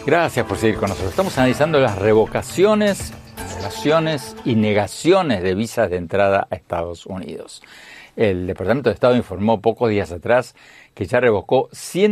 Gracias por seguir con nosotros. Estamos analizando las revocaciones, anulaciones y negaciones de visas de entrada a Estados Unidos. El Departamento de Estado informó pocos días atrás que ya revocó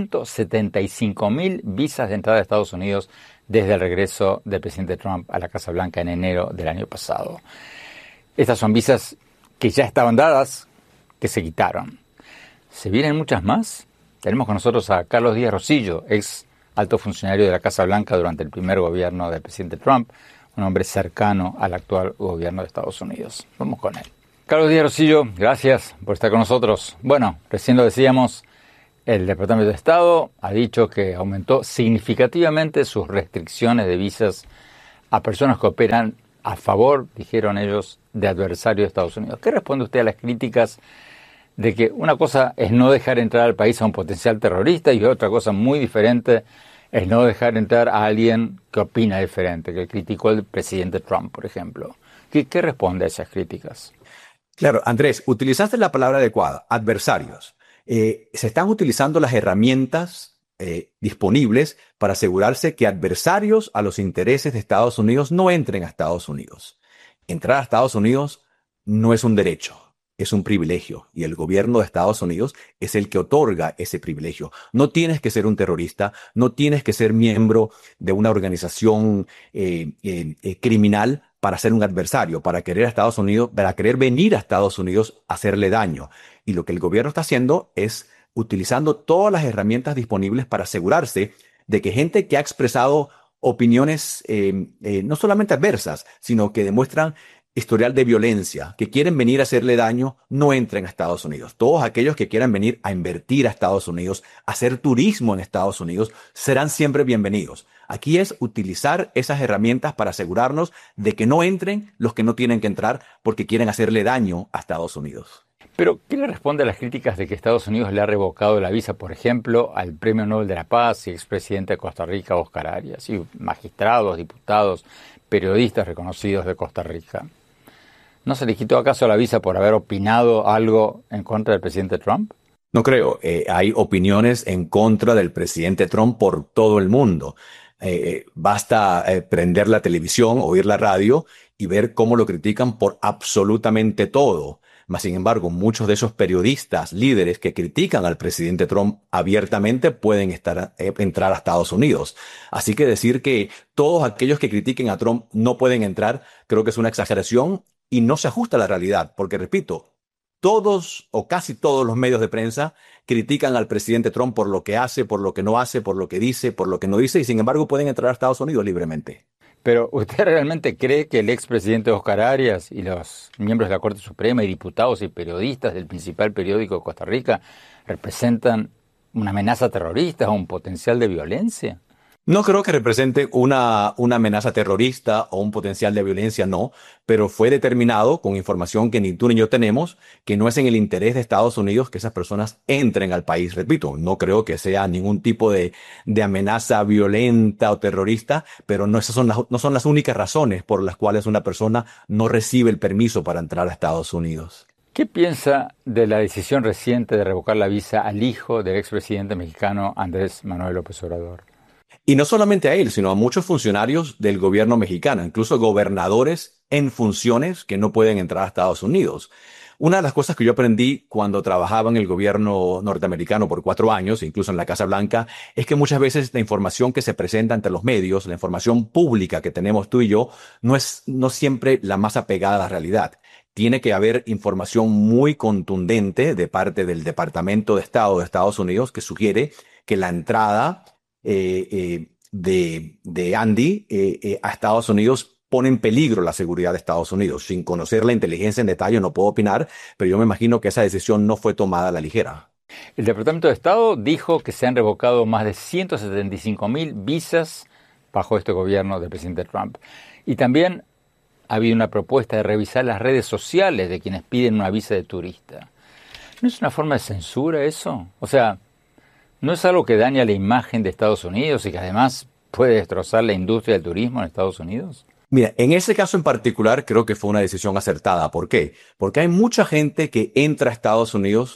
175.000 visas de entrada a Estados Unidos desde el regreso del presidente Trump a la Casa Blanca en enero del año pasado. Estas son visas que ya estaban dadas, que se quitaron. ¿Se vienen muchas más? Tenemos con nosotros a Carlos Díaz Rosillo, ex alto funcionario de la Casa Blanca durante el primer gobierno del presidente Trump, un hombre cercano al actual gobierno de Estados Unidos. Vamos con él. Carlos Díaz Rosillo, gracias por estar con nosotros. Bueno, recién lo decíamos, el Departamento de Estado ha dicho que aumentó significativamente sus restricciones de visas a personas que operan a favor, dijeron ellos, de adversarios de Estados Unidos. ¿Qué responde usted a las críticas de que una cosa es no dejar entrar al país a un potencial terrorista y otra cosa muy diferente es no dejar entrar a alguien que opina diferente, que criticó el presidente Trump, por ejemplo? ¿Qué responde a esas críticas? Claro, Andrés, utilizaste la palabra adecuada, adversarios. Se están utilizando las herramientas disponibles para asegurarse que adversarios a los intereses de Estados Unidos no entren a Estados Unidos. Entrar a Estados Unidos no es un derecho, es un privilegio, y el gobierno de Estados Unidos es el que otorga ese privilegio. No tienes que ser un terrorista, no tienes que ser miembro de una organización criminal para ser un adversario, para querer a Estados Unidos, para querer venir a Estados Unidos a hacerle daño. Y lo que el gobierno está haciendo es utilizando todas las herramientas disponibles para asegurarse de que gente que ha expresado opiniones no solamente adversas, sino que demuestran historial de violencia, que quieren venir a hacerle daño, no entren a Estados Unidos. Todos aquellos que quieran venir a invertir a Estados Unidos, a hacer turismo en Estados Unidos, serán siempre bienvenidos. Aquí es utilizar esas herramientas para asegurarnos de que no entren los que no tienen que entrar porque quieren hacerle daño a Estados Unidos. Pero, ¿qué le responde a las críticas de que Estados Unidos le ha revocado la visa, por ejemplo, al Premio Nobel de la Paz y expresidente de Costa Rica, Oscar Arias, y magistrados, diputados, periodistas reconocidos de Costa Rica? ¿No se le quitó acaso la visa por haber opinado algo en contra del presidente Trump? No creo. Hay opiniones en contra del presidente Trump por todo el mundo. Basta prender la televisión, oír la radio y ver cómo lo critican por absolutamente todo. Mas, sin embargo, muchos de esos periodistas, líderes que critican al presidente Trump abiertamente pueden entrar a Estados Unidos. Así que decir que todos aquellos que critiquen a Trump no pueden entrar, creo que es una exageración y no se ajusta a la realidad. Porque, repito, todos o casi todos los medios de prensa critican al presidente Trump por lo que hace, por lo que no hace, por lo que dice, por lo que no dice, y sin embargo pueden entrar a Estados Unidos libremente. Pero, ¿usted realmente cree que el expresidente Oscar Arias y los miembros de la Corte Suprema y diputados y periodistas del principal periódico de Costa Rica representan una amenaza terrorista o un potencial de violencia? No creo que represente una amenaza terrorista o un potencial de violencia, no, pero fue determinado con información que ni tú ni yo tenemos, que no es en el interés de Estados Unidos que esas personas entren al país. Repito, no creo que sea ningún tipo de amenaza violenta o terrorista, pero no son las únicas razones por las cuales una persona no recibe el permiso para entrar a Estados Unidos. ¿Qué piensa de la decisión reciente de revocar la visa al hijo del expresidente mexicano Andrés Manuel López Obrador? Y no solamente a él, sino a muchos funcionarios del gobierno mexicano, incluso gobernadores en funciones que no pueden entrar a Estados Unidos. Una de las cosas que yo aprendí cuando trabajaba en el gobierno norteamericano por 4 años, incluso en la Casa Blanca, es que muchas veces la información que se presenta ante los medios, la información pública que tenemos tú y yo, no siempre la más apegada a la realidad. Tiene que haber información muy contundente de parte del Departamento de Estado de Estados Unidos que sugiere que la entrada de Andy a Estados Unidos pone en peligro la seguridad de Estados Unidos. Sin conocer la inteligencia en detalle no puedo opinar, pero yo me imagino que esa decisión no fue tomada a la ligera. El Departamento de Estado dijo que se han revocado más de 175.000 visas bajo este gobierno del presidente Trump. Y también ha habido una propuesta de revisar las redes sociales de quienes piden una visa de turista. ¿No es una forma de censura eso? O sea, ¿no es algo que daña la imagen de Estados Unidos y que además puede destrozar la industria del turismo en Estados Unidos? Mira, en ese caso en particular creo que fue una decisión acertada. ¿Por qué? Porque hay mucha gente que entra a Estados Unidos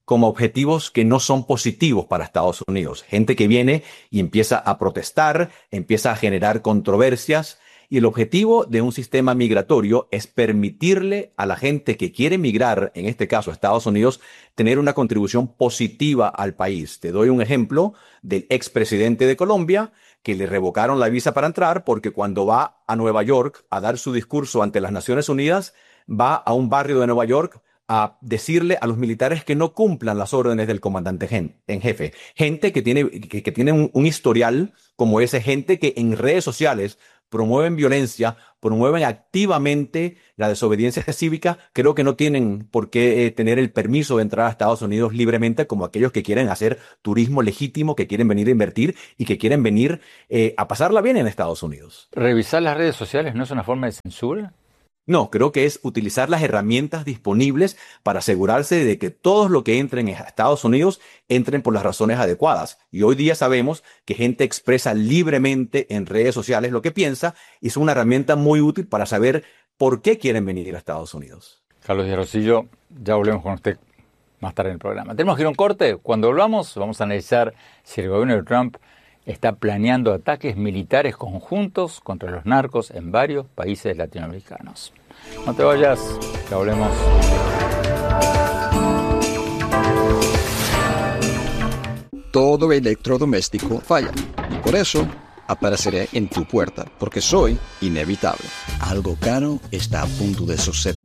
como objetivos que no son positivos para Estados Unidos. Gente que viene y empieza a protestar, empieza a generar controversias. Y el objetivo de un sistema migratorio es permitirle a la gente que quiere migrar, en este caso a Estados Unidos, tener una contribución positiva al país. Te doy un ejemplo del expresidente de Colombia, que le revocaron la visa para entrar porque cuando va a Nueva York a dar su discurso ante las Naciones Unidas, va a un barrio de Nueva York a decirle a los militares que no cumplan las órdenes del comandante en jefe. Gente que tiene un historial como ese, gente que en redes sociales promueven violencia, promueven activamente la desobediencia cívica. Creo que no tienen por qué tener el permiso de entrar a Estados Unidos libremente, como aquellos que quieren hacer turismo legítimo, que quieren venir a invertir y que quieren venir a pasarla bien en Estados Unidos. ¿Revisar las redes sociales no es una forma de censura? No, creo que es utilizar las herramientas disponibles para asegurarse de que todos los que entren a Estados Unidos entren por las razones adecuadas. Y hoy día sabemos que gente expresa libremente en redes sociales lo que piensa y es una herramienta muy útil para saber por qué quieren venir a Estados Unidos. Carlos Díaz Rosillo, ya volvemos con usted más tarde en el programa. Tenemos que ir a un corte. Cuando volvamos vamos a analizar si el gobierno de Trump está planeando ataques militares conjuntos contra los narcos en varios países latinoamericanos. No te vayas, ya volvemos. Todo electrodoméstico falla. Y por eso apareceré en tu puerta, porque soy inevitable. Algo caro está a punto de suceder.